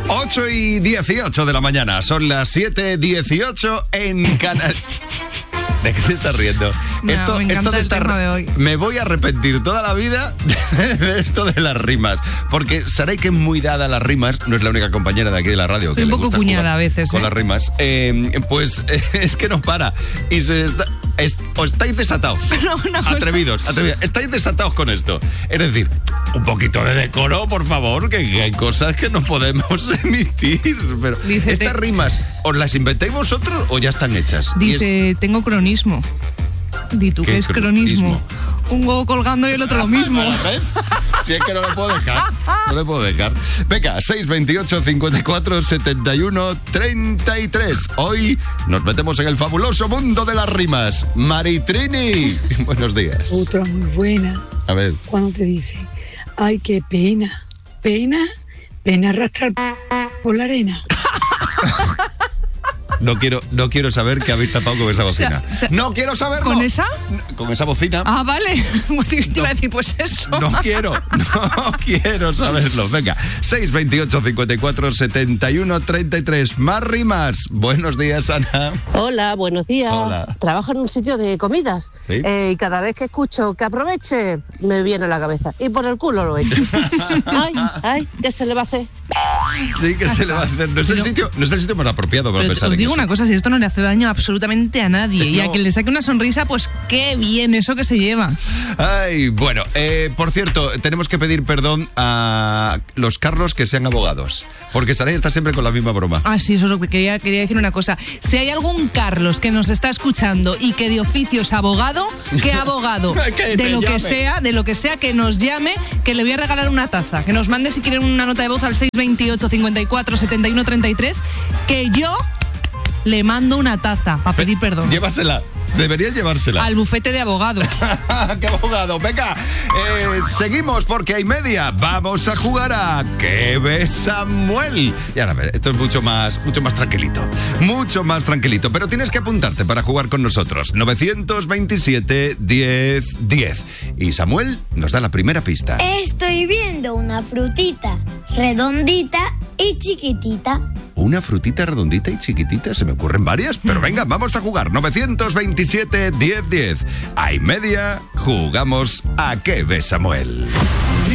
8:18 de la mañana. Son las 7:18 en Canarias. ¿De qué te estás riendo? No, esto de estar. De hoy. Me voy a arrepentir toda la vida de esto de las rimas. Porque Saray, que es muy dada a las rimas, no es la única compañera de aquí de la radio que un le poco gusta cuñada a veces. con las rimas. Es que no para. Y os estáis desatados. Atrevidos. Estáis desatados con esto. Es decir, un poquito de decoro, por favor, que hay cosas que no podemos emitir. Pero estas rimas, ¿os las inventáis vosotros o ya están hechas? Dice, tengo cronismo. Di tú, ¿qué es cronismo? Un huevo colgando y el otro lo mismo. ¿Ves? Si es que no lo puedo dejar. No lo puedo dejar. Venga, 628 54 71 33. Hoy nos metemos en el fabuloso mundo de las rimas. Maritrini, buenos días. Otra muy buena. A ver. Cuando te dice, ay, qué pena. Pena arrastrar por la arena. No quiero saber qué habéis tapado con esa bocina. No quiero saberlo. ¿Con esa? Con esa bocina. Ah, vale. Te iba a decir, pues eso. No quiero saberlo. Venga, 628 54 71 33. Más rimas. Buenos días, Ana. Hola, buenos días. Hola. Trabajo en un sitio de comidas. ¿Sí? Y cada vez que escucho que aproveche, me viene a la cabeza. Y por el culo lo echo. Ay, ¿qué se le va a hacer? Sí, que se le va a hacer. No es el sitio más apropiado para pensar en os digo eso. una cosa, si esto no le hace daño absolutamente a nadie. Y a quien le saque una sonrisa, pues qué bien eso que se lleva. Ay, bueno, por cierto, tenemos que pedir perdón a los Carlos que sean abogados. Porque Saray está siempre con la misma broma. Ah, sí, eso es lo que quería decir una cosa. Si hay algún Carlos que nos está escuchando y que de oficio es abogado, ¿qué abogado? de lo que sea, que nos llame, que le voy a regalar una taza. Que nos mande si quieren una nota de voz al 628 54 71 33, que yo le mando una taza para pedir perdón. Llévasela. Deberías llevársela. Al bufete de abogados. ¡Qué abogado! Venga, seguimos porque hay media. Vamos a jugar a ¿Qué ves, Samuel? Y ahora, a ver, esto es mucho más tranquilito. Mucho más tranquilito. Pero tienes que apuntarte para jugar con nosotros. 927 10 10. Y Samuel nos da la primera pista. Estoy viendo una frutita redondita y chiquitita. Una frutita redondita y chiquitita, se me ocurren varias, pero venga, vamos a jugar. 927 10 10. Hay media, jugamos a ¿Qué ves, Samuel?